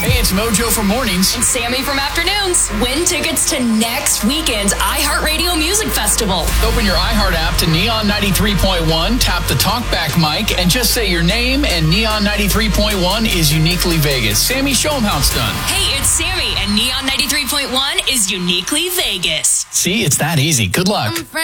Hey, it's Mojo from mornings. And Sammy from afternoons. Win tickets to next weekend's iHeartRadio Music Festival. Open your iHeart app to Neon 93.1, tap the talkback mic, and just say your name, and Neon 93.1 is uniquely Vegas. Sammy, show them how it's done. Hey, it's Sammy, and Neon 93.1 is uniquely Vegas. See, it's that easy. Good luck.